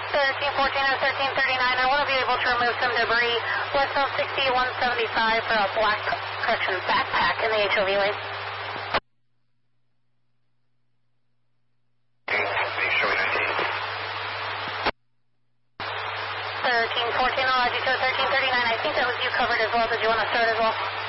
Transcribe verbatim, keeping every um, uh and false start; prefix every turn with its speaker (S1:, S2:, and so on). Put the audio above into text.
S1: thirteen fourteen or thirteen thirty-nine, I want to be able to remove some debris west of sixty-one seventy-five for a black, correction, backpack in the H O V lane. thirteen fourteen, I'll add you to thirteen thirty-nine. I think that was you covered as well. Did you want to start as well?